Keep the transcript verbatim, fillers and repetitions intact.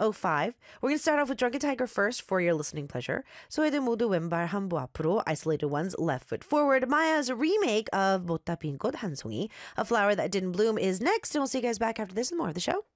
oh five. We're going to start off with Drunken Tiger first for your listening pleasure. 소희들 모두 왼발 한 부 앞으로, Isolated Ones left foot forward. Maya's remake of 못다 핀 꽃 한 송이, A Flower That Didn't Bloom, is next, and we'll see you guys back after this and more of the show.